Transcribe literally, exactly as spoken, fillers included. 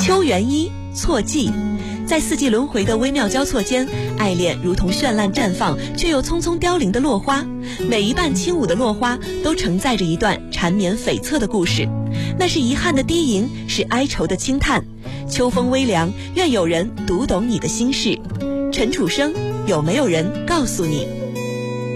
秋元一，错季。在四季轮回的微妙交错间，爱恋如同绚烂绽放却又匆匆凋零的落花，每一瓣轻舞的落花都承载着一段缠绵悱恻的故事。那是遗憾的低吟，是哀愁的轻叹。秋风微凉，愿有人读懂你的心事。陈楚生，有没有人告诉你？